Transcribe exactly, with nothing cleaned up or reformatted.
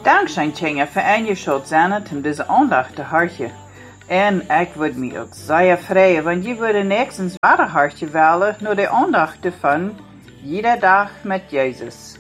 Dank zijn Tjenja voor je schuld zijn om deze aandacht te hartje. En ik word me ook zeer vrij, want je wordt nächstens ware hartje wellen door de aandacht van iedere dag met Jezus.